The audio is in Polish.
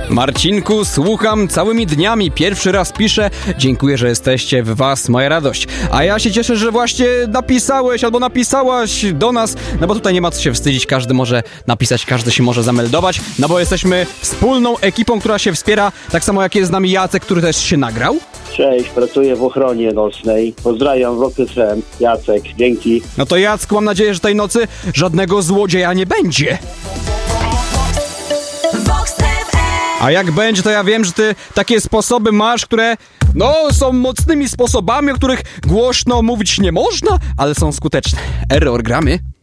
Marcinku, słucham całymi dniami, pierwszy raz piszę. Dziękuję, że jesteście, w was moja radość. A ja się cieszę, że właśnie napisałeś albo napisałaś do nas, no bo tutaj nie ma co się wstydzić, każdy może napisać, każdy się może zameldować, no bo jesteśmy wspólną ekipą, która się wspiera, tak samo jak jest z nami Jacek, który też się nagrał. Cześć, pracuję w ochronie nocnej. Pozdrawiam, Rock FM. Jacek, dzięki. No to Jacku, mam nadzieję, że tej nocy żadnego złodzieja nie będzie. A jak będzie, to ja wiem, że ty takie sposoby masz, które, no, są mocnymi sposobami, o których głośno mówić nie można, ale są skuteczne. Error gramy.